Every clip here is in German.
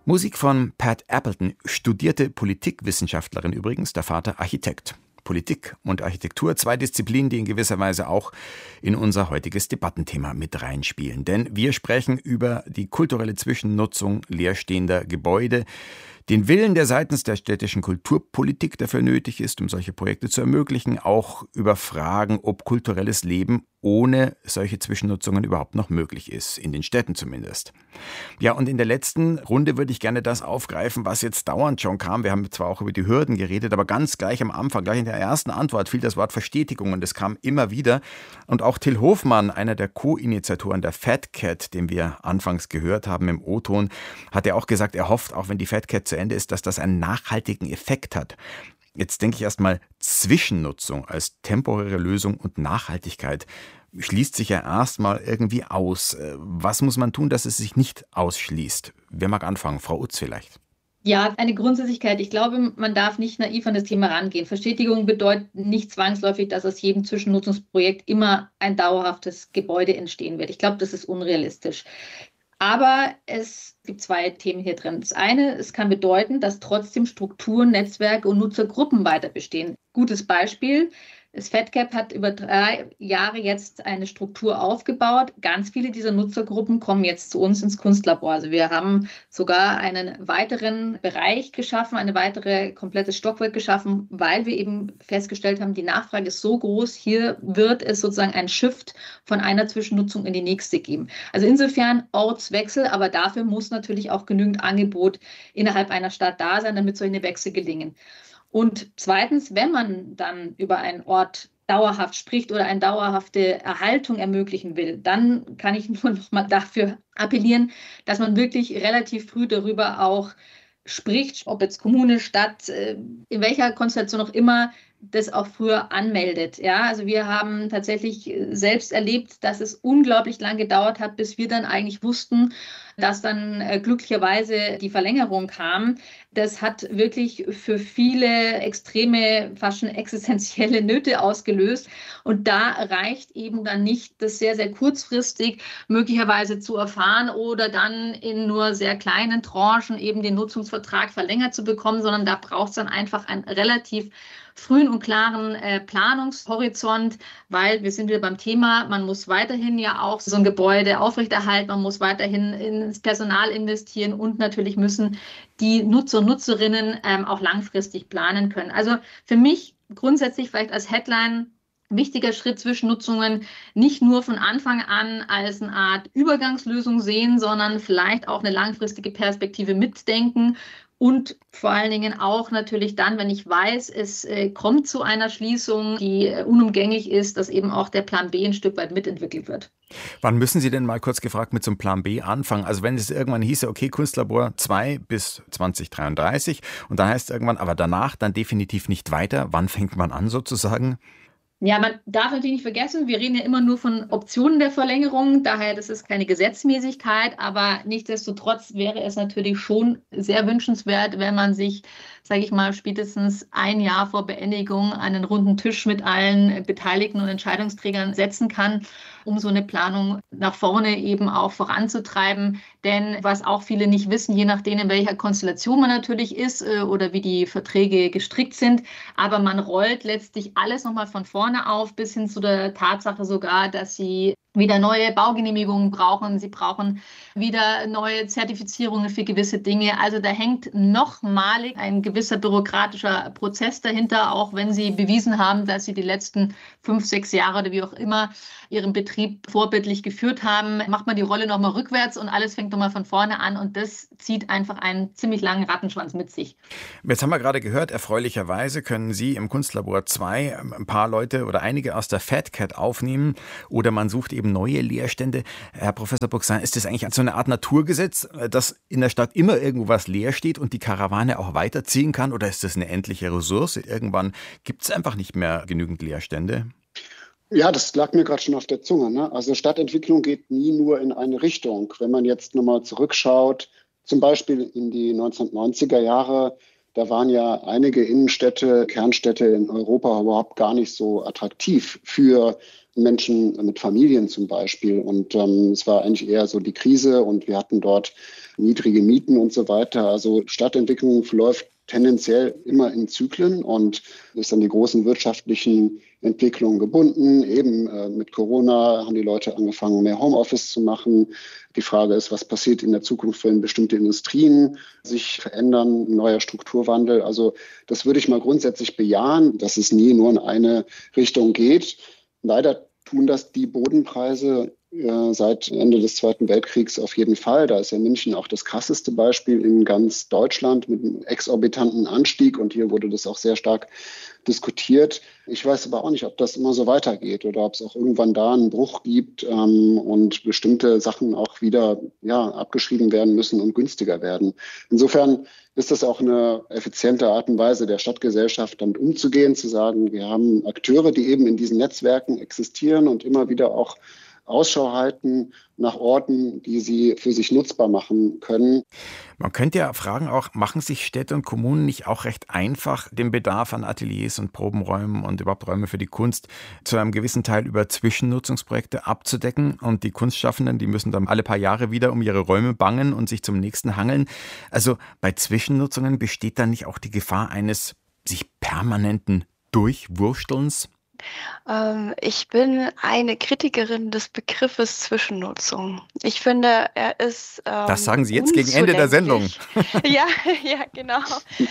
Musik von Pat Appleton, studierte Politikwissenschaftlerin übrigens, der Vater Architekt. Politik und Architektur, zwei Disziplinen, die in gewisser Weise auch in unser heutiges Debattenthema mit reinspielen. Denn wir sprechen über die kulturelle Zwischennutzung leerstehender Gebäude, den Willen, der seitens der städtischen Kulturpolitik dafür nötig ist, um solche Projekte zu ermöglichen, auch über Fragen, ob kulturelles Leben ohne solche Zwischennutzungen überhaupt noch möglich ist, in den Städten zumindest. Ja, und in der letzten Runde würde ich gerne das aufgreifen, was jetzt dauernd schon kam. Wir haben zwar auch über die Hürden geredet, aber ganz gleich am Anfang, gleich in der ersten Antwort fiel das Wort Verstetigung und es kam immer wieder. Und auch Till Hofmann, einer der Co-Initiatoren der Fat Cat, den wir anfangs gehört haben im O-Ton, hat ja auch gesagt, er hofft, auch wenn die Fat Cat zu Ende ist, dass das einen nachhaltigen Effekt hat. Jetzt denke ich erstmal, Zwischennutzung als temporäre Lösung und Nachhaltigkeit schließt sich ja erstmal irgendwie aus. Was muss man tun, dass es sich nicht ausschließt? Wer mag anfangen? Frau Utz vielleicht. Ja, eine Grundsätzlichkeit. Ich glaube, man darf nicht naiv an das Thema rangehen. Verstetigung bedeutet nicht zwangsläufig, dass aus jedem Zwischennutzungsprojekt immer ein dauerhaftes Gebäude entstehen wird. Ich glaube, das ist unrealistisch. Aber es gibt zwei Themen hier drin. Das eine, es kann bedeuten, dass trotzdem Strukturen, Netzwerke und Nutzergruppen weiter bestehen. Gutes Beispiel. Das FatCap hat über 3 Jahre jetzt eine Struktur aufgebaut. Ganz viele dieser Nutzergruppen kommen jetzt zu uns ins Kunstlabor. Also wir haben sogar einen weiteren Bereich geschaffen, eine weitere komplettes Stockwerk geschaffen, weil wir eben festgestellt haben, die Nachfrage ist so groß. Hier wird es sozusagen ein Shift von einer Zwischennutzung in die nächste geben. Also insofern Ortswechsel, aber dafür muss natürlich auch genügend Angebot innerhalb einer Stadt da sein, damit solche Wechsel gelingen. Und zweitens, wenn man dann über einen Ort dauerhaft spricht oder eine dauerhafte Erhaltung ermöglichen will, dann kann ich nur noch mal dafür appellieren, dass man wirklich relativ früh darüber auch spricht, ob jetzt Kommune, Stadt, in welcher Konstellation auch immer, das auch früher anmeldet. Ja, also wir haben tatsächlich selbst erlebt, dass es unglaublich lang gedauert hat, bis wir dann eigentlich wussten, dass dann glücklicherweise die Verlängerung kam. Das hat wirklich für viele extreme, fast schon existenzielle Nöte ausgelöst. Und da reicht eben dann nicht, das sehr, sehr kurzfristig möglicherweise zu erfahren oder dann in nur sehr kleinen Tranchen eben den Nutzungsvertrag verlängert zu bekommen, sondern da braucht es dann einfach einen relativ frühen und klaren Planungshorizont, weil wir sind wieder beim Thema, man muss weiterhin ja auch so ein Gebäude aufrechterhalten, man muss weiterhin ins Personal investieren und natürlich müssen die Nutzer und Nutzerinnen auch langfristig planen können. Also für mich grundsätzlich vielleicht als Headline wichtiger Schritt, Zwischennutzungen nicht nur von Anfang an als eine Art Übergangslösung sehen, sondern vielleicht auch eine langfristige Perspektive mitdenken. Und vor allen Dingen auch natürlich dann, wenn ich weiß, es kommt zu einer Schließung, die unumgänglich ist, dass eben auch der Plan B ein Stück weit mitentwickelt wird. Wann müssen Sie denn mal kurz gefragt mit so einem Plan B anfangen? Also wenn es irgendwann hieße, okay, Kunstlabor 2 bis 2033 und dann heißt es irgendwann, aber danach dann definitiv nicht weiter. Wann fängt man an sozusagen? Ja, man darf natürlich nicht vergessen, wir reden ja immer nur von Optionen der Verlängerung, daher das ist keine Gesetzmäßigkeit, aber nichtsdestotrotz wäre es natürlich schon sehr wünschenswert, wenn man sich, sage ich mal, spätestens 1 Jahr vor Beendigung einen runden Tisch mit allen Beteiligten und Entscheidungsträgern setzen kann, um so eine Planung nach vorne eben auch voranzutreiben. Denn was auch viele nicht wissen, je nachdem, in welcher Konstellation man natürlich ist oder wie die Verträge gestrickt sind, aber man rollt letztlich alles nochmal von vorne auf, bis hin zu der Tatsache sogar, dass sie wieder neue Baugenehmigungen brauchen. Sie brauchen wieder neue Zertifizierungen für gewisse Dinge. Also da hängt nochmalig ein gewisser bürokratischer Prozess dahinter, auch wenn Sie bewiesen haben, dass Sie die letzten 5, 6 Jahre oder wie auch immer Ihren Betrieb vorbildlich geführt haben. Macht man die Rolle nochmal rückwärts und alles fängt nochmal von vorne an und das zieht einfach einen ziemlich langen Rattenschwanz mit sich. Jetzt haben wir gerade gehört, erfreulicherweise können Sie im Kunstlabor 2 ein paar Leute oder einige aus der Fat Cat aufnehmen oder man sucht eben neue Leerstände. Herr Professor Buchsein, ist das eigentlich so eine Art Naturgesetz, dass in der Stadt immer irgendwo was leer steht und die Karawane auch weiterziehen kann? Oder ist das eine endliche Ressource? Irgendwann gibt es einfach nicht mehr genügend Leerstände? Ja, das lag mir gerade schon auf der Zunge, ne? Also Stadtentwicklung geht nie nur in eine Richtung. Wenn man jetzt nochmal zurückschaut, zum Beispiel in die 1990er Jahre, Da waren ja einige Innenstädte, Kernstädte in Europa überhaupt gar nicht so attraktiv für Menschen mit Familien zum Beispiel. Und es war eigentlich eher so die Krise und wir hatten dort niedrige Mieten und so weiter. Also Stadtentwicklung verläuft tendenziell immer in Zyklen und ist an die großen wirtschaftlichen Entwicklungen gebunden. Eben mit Corona haben die Leute angefangen, mehr Homeoffice zu machen. Die Frage ist, was passiert in der Zukunft, wenn bestimmte Industrien sich verändern, ein neuer Strukturwandel. Also das würde ich mal grundsätzlich bejahen, dass es nie nur in eine Richtung geht. Leider tun das die Bodenpreise seit Ende des Zweiten Weltkriegs auf jeden Fall. Da ist ja München auch das krasseste Beispiel in ganz Deutschland mit einem exorbitanten Anstieg. Und hier wurde das auch sehr stark diskutiert. Ich weiß aber auch nicht, ob das immer so weitergeht oder ob es auch irgendwann da einen Bruch gibt und bestimmte Sachen auch wieder abgeschrieben werden müssen und günstiger werden. Insofern ist das auch eine effiziente Art und Weise der Stadtgesellschaft, damit umzugehen, zu sagen, wir haben Akteure, die eben in diesen Netzwerken existieren und immer wieder auch Ausschau halten nach Orten, die sie für sich nutzbar machen können. Man könnte ja fragen auch, machen sich Städte und Kommunen nicht auch recht einfach, den Bedarf an Ateliers und Probenräumen und überhaupt Räume für die Kunst zu einem gewissen Teil über Zwischennutzungsprojekte abzudecken? Und die Kunstschaffenden, die müssen dann alle paar Jahre wieder um ihre Räume bangen und sich zum nächsten hangeln. Also bei Zwischennutzungen besteht da nicht auch die Gefahr eines sich permanenten Durchwurstelns? Ich bin eine Kritikerin des Begriffes Zwischennutzung. Ich finde, er ist Das sagen Sie jetzt gegen Ende der Sendung. Ja, ja, genau.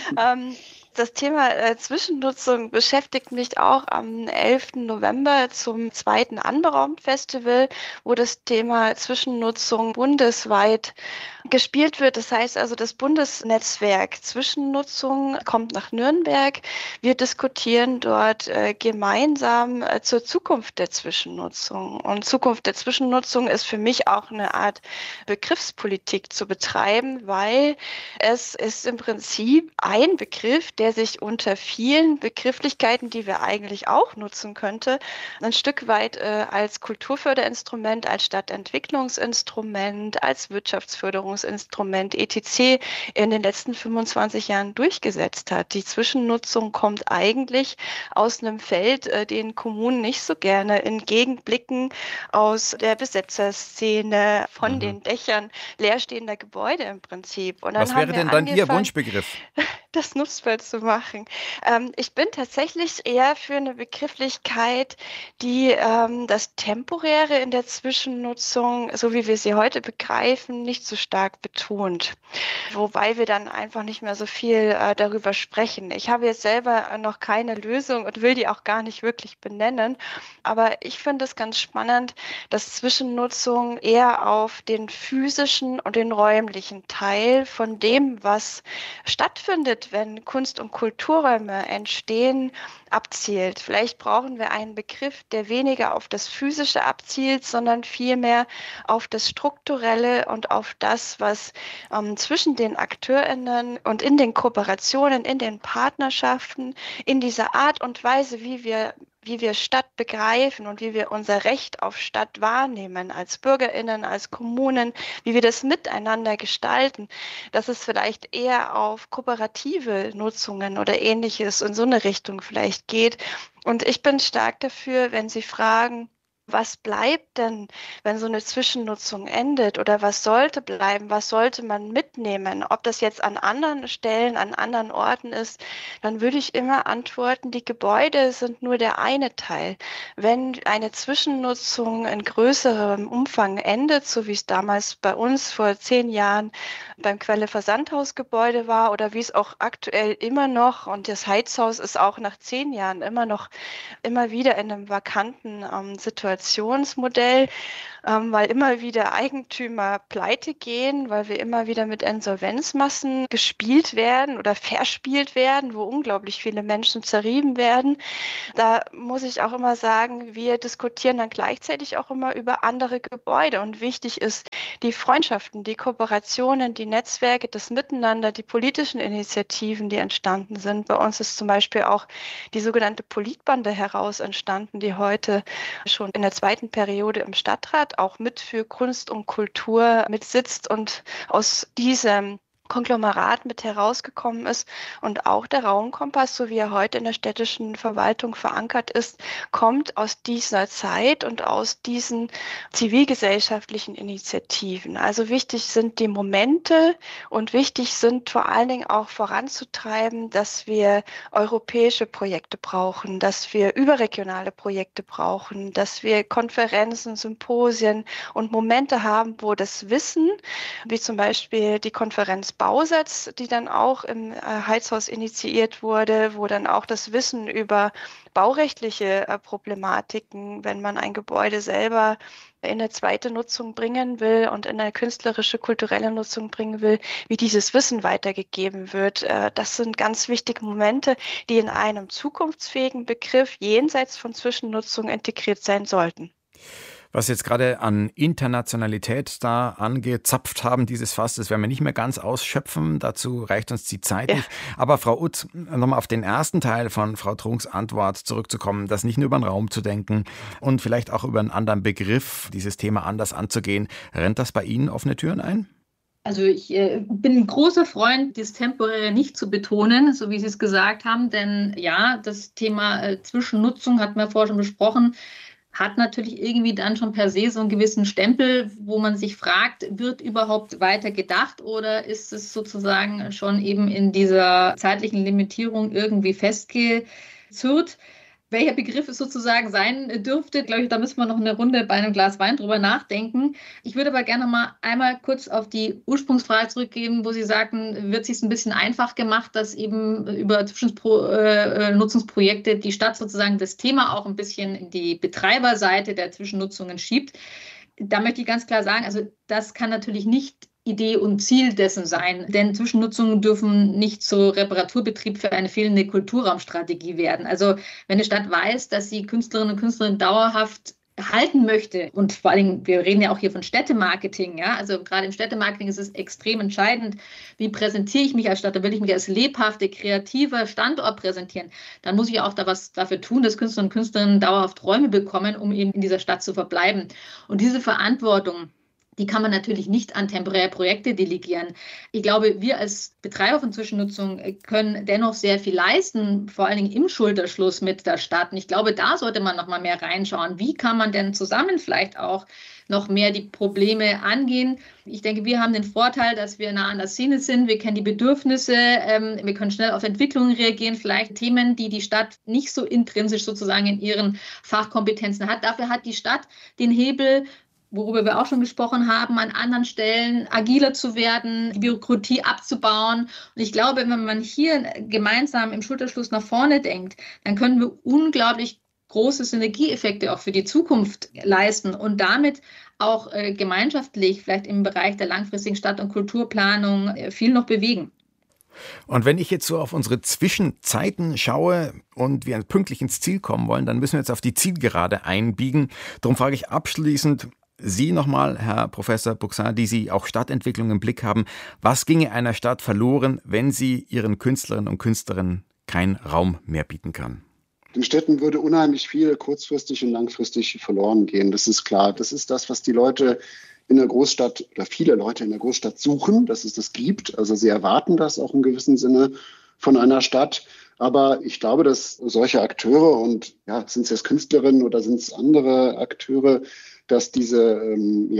Das Thema Zwischennutzung beschäftigt mich auch am 11. November zum 2. Anberaum-Festival, wo das Thema Zwischennutzung bundesweit gespielt wird. Das heißt also, das Bundesnetzwerk Zwischennutzung kommt nach Nürnberg. Wir diskutieren dort gemeinsam zur Zukunft der Zwischennutzung. Und Zukunft der Zwischennutzung ist für mich auch eine Art Begriffspolitik zu betreiben, weil es ist im Prinzip ein Begriff, der sich unter vielen Begrifflichkeiten, die wir eigentlich auch nutzen könnte, ein Stück weit als Kulturförderinstrument, als Stadtentwicklungsinstrument, als Wirtschaftsförderungsinstrument etc. in den letzten 25 Jahren durchgesetzt hat. Die Zwischennutzung kommt eigentlich aus einem Feld, den Kommunen nicht so gerne entgegenblicken, aus der Besetzerszene, von den Dächern leerstehender Gebäude im Prinzip. Und dann Was wäre denn dann Ihr Wunschbegriff? Das nutzvoll zu machen. Ich bin tatsächlich eher für eine Begrifflichkeit, die das Temporäre in der Zwischennutzung, so wie wir sie heute begreifen, nicht so stark betont. Wobei wir dann einfach nicht mehr so viel darüber sprechen. Ich habe jetzt selber noch keine Lösung und will die auch gar nicht wirklich benennen. Aber ich finde es ganz spannend, dass Zwischennutzung eher auf den physischen und den räumlichen Teil von dem, was stattfindet, wenn Kunst- und Kulturräume entstehen, abzielt. Vielleicht brauchen wir einen Begriff, der weniger auf das Physische abzielt, sondern vielmehr auf das Strukturelle und auf das, was zwischen den AkteurInnen und in den Kooperationen, in den Partnerschaften, in dieser Art und Weise, wie wir Stadt begreifen und wie wir unser Recht auf Stadt wahrnehmen, als BürgerInnen, als Kommunen, wie wir das miteinander gestalten, dass es vielleicht eher auf kooperative Nutzungen oder Ähnliches in so eine Richtung vielleicht geht. Und ich bin stark dafür, wenn Sie fragen, was bleibt denn, wenn so eine Zwischennutzung endet oder was sollte bleiben, was sollte man mitnehmen? Ob das jetzt an anderen Stellen, an anderen Orten ist, dann würde ich immer antworten, die Gebäude sind nur der eine Teil. Wenn eine Zwischennutzung in größerem Umfang endet, so wie es damals bei uns vor 10 Jahren beim Quelle-Versandhaus-Gebäude war oder wie es auch aktuell immer noch, und das Heizhaus ist auch nach 10 Jahren immer wieder in einem vakanten Situationsmodell, weil immer wieder Eigentümer pleite gehen, weil wir immer wieder mit Insolvenzmassen gespielt werden oder verspielt werden, wo unglaublich viele Menschen zerrieben werden. Da muss ich auch immer sagen, wir diskutieren dann gleichzeitig auch immer über andere Gebäude und wichtig ist die Freundschaften, die Kooperationen, die Netzwerke, das Miteinander, die politischen Initiativen, die entstanden sind. Bei uns ist zum Beispiel auch die sogenannte Politbande heraus entstanden, die heute schon in der 2. Periode im Stadtrat auch mit für Kunst und Kultur mitsitzt und aus diesem Konglomerat mit herausgekommen ist. Und auch der Raumkompass, so wie er heute in der städtischen Verwaltung verankert ist, kommt aus dieser Zeit und aus diesen zivilgesellschaftlichen Initiativen. Also wichtig sind die Momente und wichtig sind vor allen Dingen auch voranzutreiben, dass wir europäische Projekte brauchen, dass wir überregionale Projekte brauchen, dass wir Konferenzen, Symposien und Momente haben, wo das Wissen, wie zum Beispiel die Konferenz Bausatz, die dann auch im Heizhaus initiiert wurde, wo dann auch das Wissen über baurechtliche Problematiken, wenn man ein Gebäude selber in eine zweite Nutzung bringen will und in eine künstlerische, kulturelle Nutzung bringen will, wie dieses Wissen weitergegeben wird. Das sind ganz wichtige Momente, die in einem zukunftsfähigen Begriff jenseits von Zwischennutzung integriert sein sollten. Was jetzt gerade an Internationalität da angezapft haben, dieses Fass, das werden wir nicht mehr ganz ausschöpfen. Dazu reicht uns die Zeit nicht. Aber Frau Utz, nochmal auf den ersten Teil von Frau Trunks Antwort zurückzukommen, das nicht nur über den Raum zu denken und vielleicht auch über einen anderen Begriff, dieses Thema anders anzugehen. Rennt das bei Ihnen offene Türen ein? Also ich bin ein großer Freund, das Temporäre nicht zu betonen, so wie Sie es gesagt haben. Denn ja, das Thema Zwischennutzung hatten wir vorher schon besprochen, hat natürlich irgendwie dann schon per se so einen gewissen Stempel, wo man sich fragt, wird überhaupt weiter gedacht oder ist es sozusagen schon eben in dieser zeitlichen Limitierung irgendwie festgezurrt? Welcher Begriff es sozusagen sein dürfte, glaube ich, da müssen wir noch eine Runde bei einem Glas Wein drüber nachdenken. Ich würde aber gerne noch mal einmal kurz auf die Ursprungsfrage zurückgeben, wo Sie sagten, wird es sich ein bisschen einfach gemacht, dass eben über Zwischennutzungsprojekte die Stadt sozusagen das Thema auch ein bisschen in die Betreiberseite der Zwischennutzungen schiebt. Da möchte ich ganz klar sagen, also das kann natürlich nicht Idee und Ziel dessen sein. Denn Zwischennutzungen dürfen nicht zu Reparaturbetrieb für eine fehlende Kulturraumstrategie werden. Also wenn eine Stadt weiß, dass sie Künstlerinnen und Künstler dauerhaft halten möchte und vor allem, wir reden ja auch hier von Städtemarketing, ja, also gerade im Städtemarketing ist es extrem entscheidend, wie präsentiere ich mich als Stadt, da will ich mich als lebhafte, kreativer Standort präsentieren, dann muss ich auch da was dafür tun, dass Künstler und Künstlerinnen dauerhaft Räume bekommen, um eben in dieser Stadt zu verbleiben. Und diese Verantwortung, die kann man natürlich nicht an temporäre Projekte delegieren. Ich glaube, wir als Betreiber von Zwischennutzung können dennoch sehr viel leisten, vor allen Dingen im Schulterschluss mit der Stadt. Und ich glaube, da sollte man noch mal mehr reinschauen. Wie kann man denn zusammen vielleicht auch noch mehr die Probleme angehen? Ich denke, wir haben den Vorteil, dass wir nah an der Szene sind. Wir kennen die Bedürfnisse. Wir können schnell auf Entwicklungen reagieren. Vielleicht Themen, die die Stadt nicht so intrinsisch sozusagen in ihren Fachkompetenzen hat. Dafür hat die Stadt den Hebel, worüber wir auch schon gesprochen haben, an anderen Stellen agiler zu werden, die Bürokratie abzubauen. Und ich glaube, wenn man hier gemeinsam im Schulterschluss nach vorne denkt, dann können wir unglaublich große Synergieeffekte auch für die Zukunft leisten und damit auch gemeinschaftlich vielleicht im Bereich der langfristigen Stadt- und Kulturplanung viel noch bewegen. Und wenn ich jetzt so auf unsere Zwischenzeiten schaue und wir pünktlich ins Ziel kommen wollen, dann müssen wir jetzt auf die Zielgerade einbiegen. Darum frage ich abschließend Sie nochmal, Herr Professor Buxin, die Sie auch Stadtentwicklung im Blick haben. Was ginge einer Stadt verloren, wenn sie ihren Künstlerinnen und Künstlern keinen Raum mehr bieten kann? Den Städten würde unheimlich viel kurzfristig und langfristig verloren gehen. Das ist klar. Das ist das, was die Leute in der Großstadt oder viele Leute in der Großstadt suchen, dass es das gibt. Also sie erwarten das auch im gewissen Sinne von einer Stadt. Aber ich glaube, dass solche Akteure und ja, sind es jetzt Künstlerinnen oder sind es andere Akteure, dass diese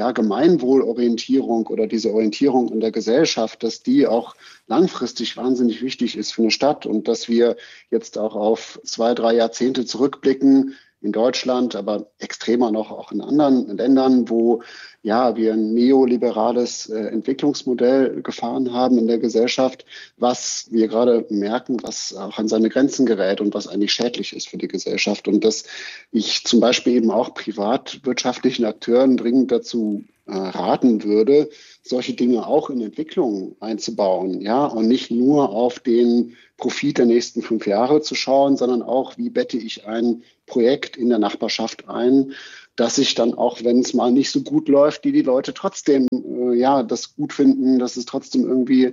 Gemeinwohlorientierung oder diese Orientierung in der Gesellschaft, dass die auch langfristig wahnsinnig wichtig ist für eine Stadt und dass wir jetzt auch auf 2-3 Jahrzehnte zurückblicken in Deutschland, aber extremer noch auch in anderen Ländern, wo wir ein neoliberales Entwicklungsmodell gefahren haben in der Gesellschaft, was wir gerade merken, was auch an seine Grenzen gerät und was eigentlich schädlich ist für die Gesellschaft. Und dass ich zum Beispiel eben auch privatwirtschaftlichen Akteuren dringend dazu raten würde, solche Dinge auch in Entwicklungen einzubauen, und nicht nur auf den Profit der nächsten 5 Jahre zu schauen, sondern auch, wie bette ich ein Projekt in der Nachbarschaft ein, dass sich dann auch, wenn es mal nicht so gut läuft, die Leute trotzdem das gut finden, dass es trotzdem irgendwie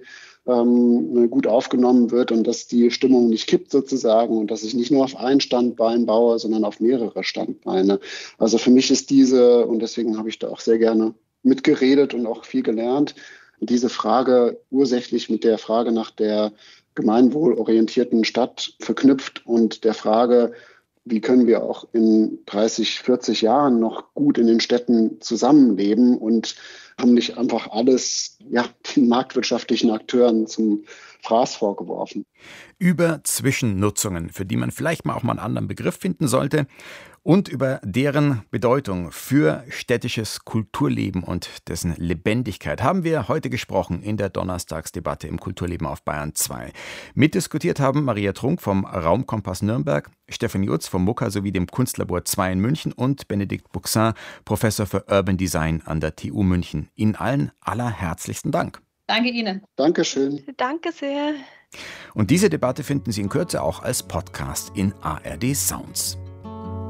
gut aufgenommen wird und dass die Stimmung nicht kippt sozusagen und dass ich nicht nur auf ein Standbein baue, sondern auf mehrere Standbeine. Also für mich ist und deswegen habe ich da auch sehr gerne mitgeredet und auch viel gelernt, diese Frage ursächlich mit der Frage nach der gemeinwohlorientierten Stadt verknüpft und der Frage, wie können wir auch in 30, 40 Jahren noch gut in den Städten zusammenleben und haben nicht einfach alles den marktwirtschaftlichen Akteuren zum Fraß vorgeworfen. Über Zwischennutzungen, für die man vielleicht auch mal einen anderen Begriff finden sollte, und über deren Bedeutung für städtisches Kulturleben und dessen Lebendigkeit haben wir heute gesprochen in der Donnerstagsdebatte im Kulturleben auf Bayern 2. Mitdiskutiert haben Maria Trunk vom Raumkompass Nürnberg, Stefan Jutz vom MUKA sowie dem Kunstlabor 2 in München und Benedikt Buxin, Professor für Urban Design an der TU München. Ihnen allen allerherzlichsten Dank. Danke Ihnen. Dankeschön. Danke sehr. Und diese Debatte finden Sie in Kürze auch als Podcast in ARD Sounds.